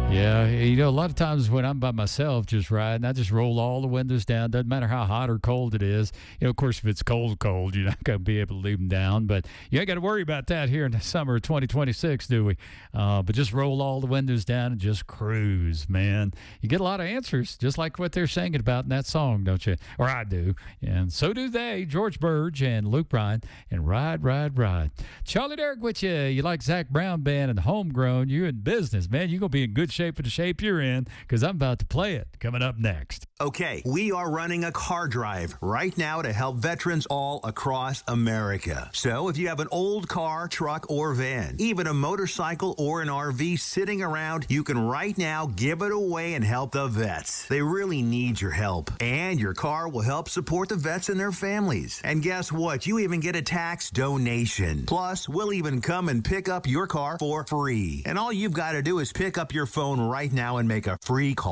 Yeah, a lot of times when I'm by myself just riding, I just roll all the windows down. Doesn't matter how hot or cold it is. Of course, if it's cold, you're not going to be able to leave them down. But you ain't got to worry about that here in the summer of 2026, do we? But just roll all the windows down and just cruise, man. You get a lot of answers, just like what they're singing about in that song, don't you? Or I do. And so do they, George Burge and Luke Bryan, and Ride, Ride, Ride. Charlie Derrick with you. You like Zach Brown Band and Homegrown. You in business, man. You're going to be in good shape for the shape you're in, because I'm about to play it coming up next. Okay, we are running a car drive right now to help veterans all across America. So if you have an old car, truck, or van, even a motorcycle or an RV sitting around, you can right now give it away and help the vets. They really need your help. And your car will help support the vets and their families. And guess what? You even get a tax donation. Plus, we'll even come and pick up your car for free. And all you've got to do is pick up your phone right now and make a free call.